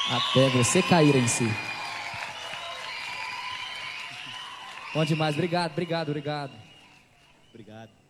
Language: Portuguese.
Até você cair em si. Bom demais, obrigado. Obrigado.